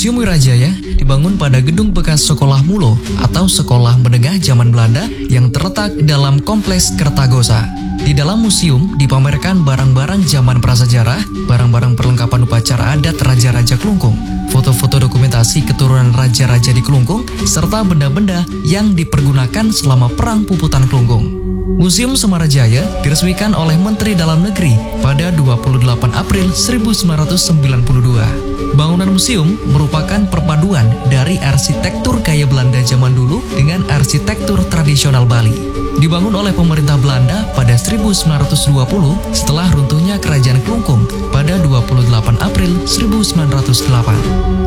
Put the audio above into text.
Museum Wirajaya dibangun pada gedung bekas Sekolah Mulo atau Sekolah Menengah zaman Belanda yang terletak dalam Kompleks Kertagosa. Di dalam museum dipamerkan barang-barang zaman prasejarah, barang-barang perlengkapan upacara adat Raja-Raja Kelungkung, foto-foto dokumentasi keturunan Raja-Raja di Kelungkung, serta benda-benda yang dipergunakan selama Perang Puputan Kelungkung. Museum Semarajaya diresmikan oleh Menteri Dalam Negeri pada 28 April 1992. Bangunan museum merupakan perpaduan dari arsitektur gaya Belanda zaman dulu dengan arsitektur tradisional Bali. Dibangun oleh pemerintah Belanda pada 1920 setelah runtuhnya Kerajaan Kelungkung pada 28 April 1908.